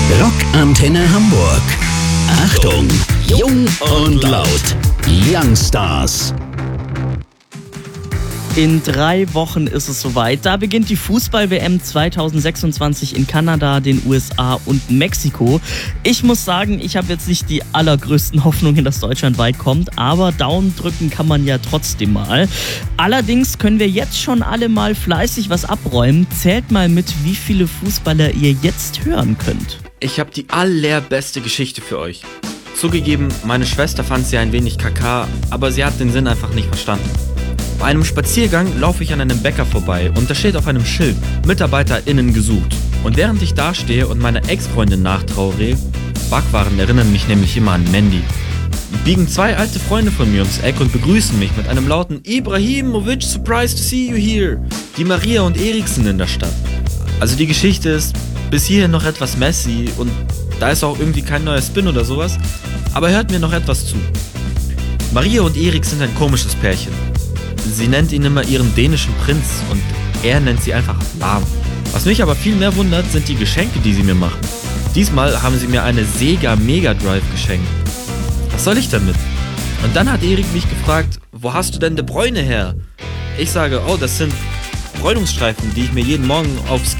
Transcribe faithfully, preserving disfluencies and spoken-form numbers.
Rockantenne Hamburg. Achtung, jung und laut. Youngstars. In drei Wochen ist es soweit. Da beginnt die Fußball-W M zwanzig sechsundzwanzig in Kanada, den U S A und Mexiko. Ich muss sagen, ich habe jetzt nicht die allergrößten Hoffnungen, dass Deutschland weit kommt, aber Daumen drücken kann man ja trotzdem mal. Allerdings können wir jetzt schon alle mal fleißig was abräumen. Zählt mal mit, wie viele Fußballer ihr jetzt hören könnt. Ich habe die allerbeste Geschichte für euch. Zugegeben, meine Schwester fand sie ein wenig kaka, aber sie hat den Sinn einfach nicht verstanden. Bei einem Spaziergang laufe ich an einem Bäcker vorbei und da steht auf einem Schild MitarbeiterInnen gesucht. Und während ich da stehe und meiner Ex-Freundin nachtrauere, Backwaren erinnern mich nämlich immer an Mandy, biegen zwei alte Freunde von mir ums Eck und begrüßen mich mit einem lauten Ibrahimovic, surprised to see you here. Die Maria und Erik sind in der Stadt. Also die Geschichte ist bis hierhin noch etwas messy und da ist auch irgendwie kein neuer Spin oder sowas, aber hört mir noch etwas zu. Maria und Erik sind ein komisches Pärchen. Sie nennt ihn immer ihren dänischen Prinz und er nennt sie einfach Lahm. Was mich aber viel mehr wundert, sind die Geschenke, die sie mir machen. Diesmal haben sie mir eine Sega Mega Drive geschenkt. Was soll ich damit? Und dann hat Erik mich gefragt, wo hast du denn De Bruyne her? Ich sage, oh, das sind Bräunungsstreifen, die ich mir jeden Morgen aufs